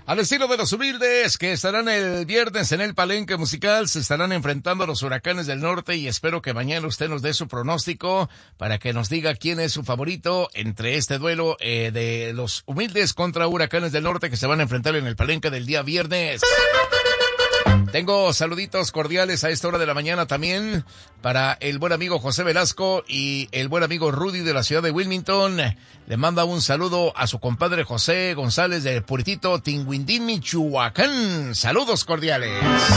Al estilo de los humildes que estarán el viernes en el Palenque Musical, se estarán enfrentando a los Huracanes del Norte y espero que mañana usted nos dé su pronóstico para que nos diga quién es su favorito entre este duelo de los humildes contra Huracanes del Norte que se van a enfrentar en el Palenque del día viernes. Tengo saluditos cordiales a esta hora de la mañana también para el buen amigo José Velasco y el buen amigo Rudy de la ciudad de Wilmington. Le manda un saludo a su compadre José González de Puritito, Tinguindín, Michoacán. Saludos cordiales.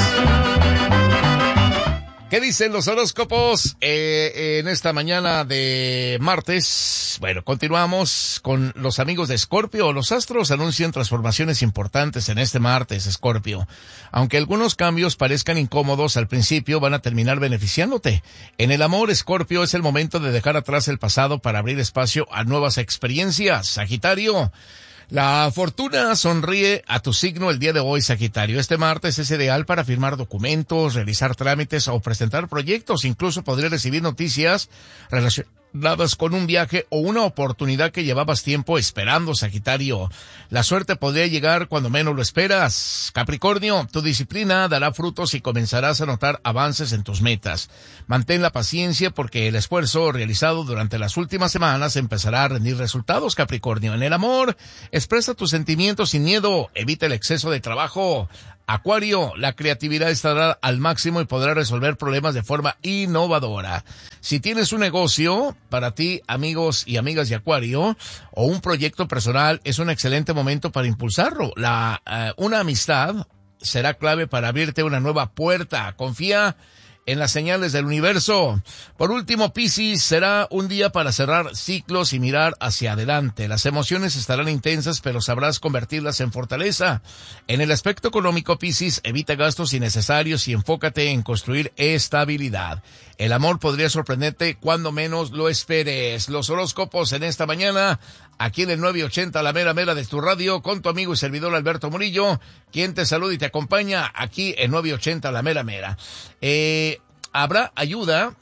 ¿Qué dicen los horóscopos en esta mañana de martes? Bueno, continuamos con los amigos de Escorpio. Los astros anuncian transformaciones importantes en este martes, Escorpio. Aunque algunos cambios parezcan incómodos al principio, van a terminar beneficiándote. En el amor, Escorpio, es el momento de dejar atrás el pasado para abrir espacio a nuevas experiencias. Sagitario. La fortuna sonríe a tu signo el día de hoy, Sagitario. Este martes es ideal para firmar documentos, realizar trámites o presentar proyectos. Incluso podré recibir noticias relacionadas con un viaje o una oportunidad que llevabas tiempo esperando, Sagitario. La suerte podría llegar cuando menos lo esperas. Capricornio, tu disciplina dará frutos y comenzarás a notar avances en tus metas. Mantén la paciencia porque el esfuerzo realizado durante las últimas semanas empezará a rendir resultados, Capricornio. En el amor, expresa tus sentimientos sin miedo, evita el exceso de trabajo. Acuario, la creatividad estará al máximo y podrá resolver problemas de forma innovadora. Si tienes un negocio para ti, amigos y amigas de Acuario, o un proyecto personal, es un excelente momento para impulsarlo. Una amistad será clave para abrirte una nueva puerta. Confía en las señales del universo. Por último, Piscis, será un día para cerrar ciclos y mirar hacia adelante. Las emociones estarán intensas, pero sabrás convertirlas en fortaleza. En el aspecto económico, Piscis, evita gastos innecesarios y enfócate en construir estabilidad. El amor podría sorprenderte cuando menos lo esperes. Los horóscopos en esta mañana, aquí en el 980, la mera mera de tu radio, con tu amigo y servidor Alberto Murillo, quien te saluda y te acompaña aquí en 980, la mera mera. Habrá ayuda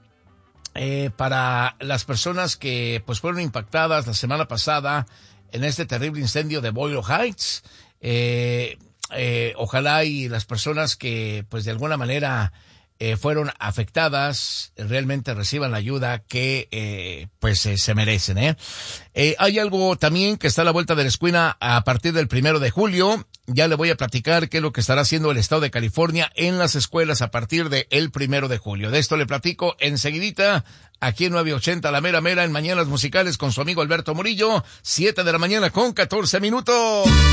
para las personas que pues fueron impactadas la semana pasada en este terrible incendio de Boyle Heights. Ojalá y las personas que pues de alguna manera fueron afectadas realmente reciban la ayuda que se merecen. Hay algo también que está a la vuelta de la esquina a partir del 1 de julio. Ya le voy a platicar qué es lo que estará haciendo el estado de California en las escuelas a partir del 1 de julio. De esto le platico enseguidita aquí en 980 la mera mera en Mañanas Musicales con su amigo Alberto Murillo, 7 de la mañana con 14 minutos.